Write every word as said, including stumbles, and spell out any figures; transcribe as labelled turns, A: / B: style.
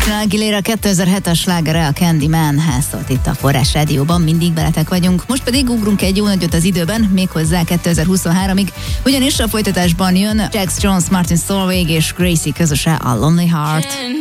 A: Aguilera kétezer-hetes slágere, a Candyman szólt itt a Forrás Rádióban, mindig veletek vagyunk. Most pedig ugrunk egy jó nagyot az időben, méghozzá kétezer-huszonháromig, ugyanis a folytatásban jön Jax Jones, Martin Solveig és Gracie közöse, a Lonely Heart.